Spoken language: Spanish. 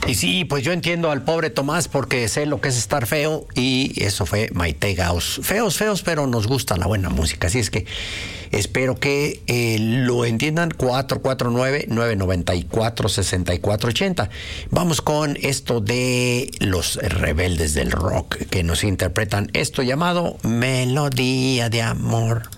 Y sí, pues yo entiendo al pobre Tomás porque sé lo que es estar feo y eso fue Maite Gauss. Feos, pero nos gusta la buena música, así es que espero que lo entiendan. 449-994-6480. Vamos con esto de los rebeldes del rock que nos interpretan esto llamado Melodía de Amor.